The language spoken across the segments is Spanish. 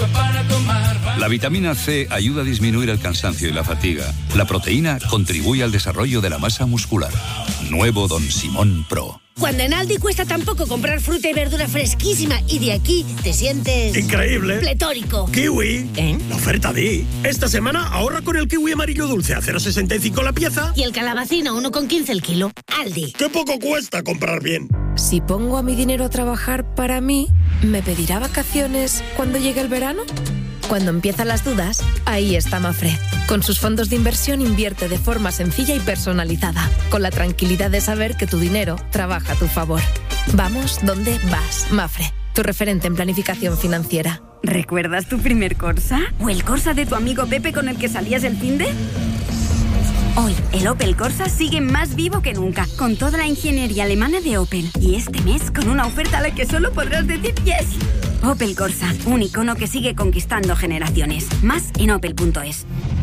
para tomar. La vitamina C ayuda a disminuir el cansancio y la fatiga. La proteína contribuye al desarrollo de la masa muscular. Nuevo Don Simón Pro. Cuando en Aldi cuesta tan poco comprar fruta y verdura fresquísima y de aquí te sientes... ¡increíble! ¡Pletórico! ¡Kiwi! ¿Eh? La oferta Di. Esta semana ahorra con el kiwi amarillo dulce a 0,65 la pieza. Y el calabacín a 1,15 el kilo. Aldi. ¡Qué poco cuesta comprar bien! Si pongo a mi dinero a trabajar para mí, ¿me pedirá vacaciones cuando llegue el verano? Cuando empiezan las dudas, ahí está Mafre. Con sus fondos de inversión invierte de forma sencilla y personalizada, con la tranquilidad de saber que tu dinero trabaja a tu favor. Vamos donde vas, Mafre, tu referente en planificación financiera. ¿Recuerdas tu primer Corsa? ¿O el Corsa de tu amigo Pepe con el que salías el finde? Hoy, el Opel Corsa sigue más vivo que nunca, con toda la ingeniería alemana de Opel. Y este mes, con una oferta a la que solo podrás decir yes. Opel Corsa, un icono que sigue conquistando generaciones. Más en opel.es.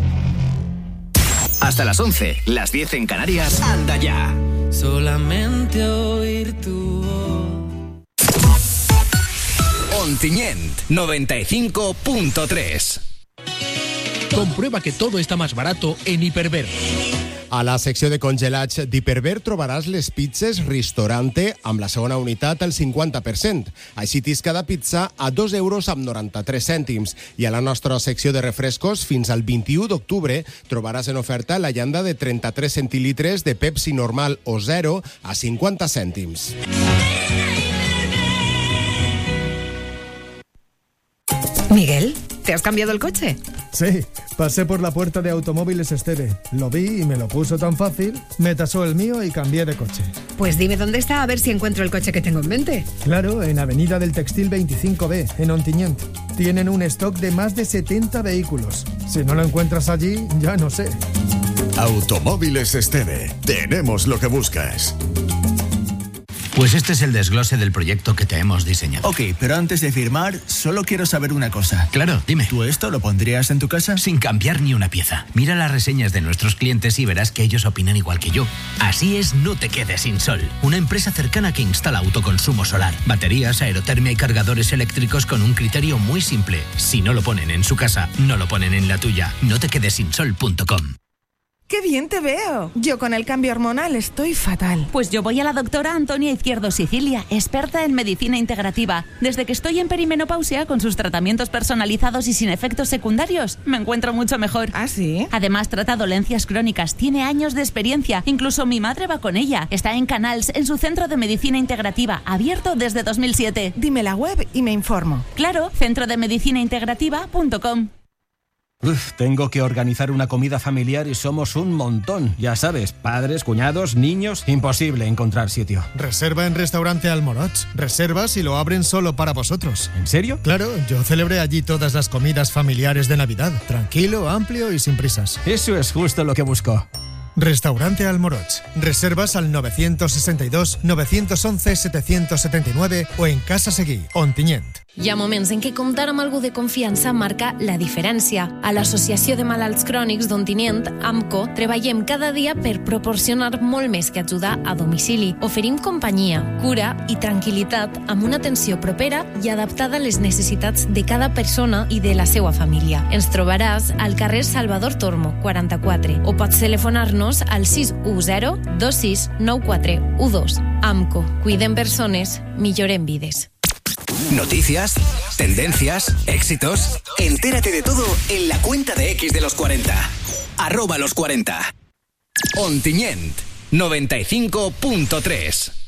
Hasta las 11, las 10 en Canarias. ¡Anda ya! Solamente oír tu voz. Ontinyent 95.3. Comprueba que todo está más barato en Hiperver. A la secció de congelats d'Hiperver trobaràs les pizzas Ristorante amb la segona unitat al 50%. Així tisca de pizza a 2 euros amb 93 cèntims. I a la nostra secció de refrescos, fins al 21 d'octubre, trobaràs en oferta la llanda de 33 centilitres de Pepsi normal o zero a 50 cèntims. Miguel, ¿te has cambiado el coche? Sí, pasé por la puerta de Automóviles Esteve. Lo vi y me lo puso tan fácil, me tasó el mío y cambié de coche. Pues dime dónde está a ver si encuentro el coche que tengo en mente. Claro, en Avenida del Textil 25B, en Ontinyent. Tienen un stock de más de 70 vehículos. Si no lo encuentras allí, ya no sé. Automóviles Esteve. Tenemos lo que buscas. Pues este es el desglose del proyecto que te hemos diseñado. Ok, pero antes de firmar, solo quiero saber una cosa. Claro, dime. ¿Tú esto lo pondrías en tu casa? Sin cambiar ni una pieza. Mira las reseñas de nuestros clientes y verás que ellos opinan igual que yo. Así es No Te Quedes Sin Sol, una empresa cercana que instala autoconsumo solar, baterías, aerotermia y cargadores eléctricos con un criterio muy simple. Si no lo ponen en su casa, no lo ponen en la tuya. notequedesinsol.com. ¡Qué bien te veo! Yo con el cambio hormonal estoy fatal. Pues yo voy a la doctora Antonia Izquierdo Sicilia, experta en medicina integrativa. Desde que estoy en perimenopausia, con sus tratamientos personalizados y sin efectos secundarios, me encuentro mucho mejor. ¿Ah, sí? Además, trata dolencias crónicas, tiene años de experiencia. Incluso mi madre va con ella. Está en Canals, en su centro de medicina integrativa, abierto desde 2007. Dime la web y me informo. Claro, centrodemedicinaintegrativa.com. Tengo que organizar una comida familiar y somos un montón. Ya sabes, padres, cuñados, niños, imposible encontrar sitio. Reserva en Restaurante Almoroch. Reservas y lo abren solo para vosotros. ¿En serio? Claro, yo celebré allí todas las comidas familiares de Navidad. Tranquilo, amplio y sin prisas. Eso es justo lo que busco. Restaurante Almoroch. Reservas al 962-911-779 o en Casa Seguí, Ontinyent. Hi ha moments en què comptar amb algú de confiança marca la diferència. A l'Associació de Malalts Crònics d'Ontinyent, AMCO, treballem cada dia per proporcionar molt més que ajudar a domicili. Oferim companyia, cura i tranquil·litat amb una atenció propera i adaptada a les necessitats de cada persona i de la seva família. Ens trobaràs al carrer Salvador Tormo, 44, o pots telefonar-nos al 610 269412. AMCO. Cuidem persones, millorem vides. Noticias, tendencias, éxitos. Entérate de todo en la cuenta de X de los 40. @los 40. Ontinyent 95.3.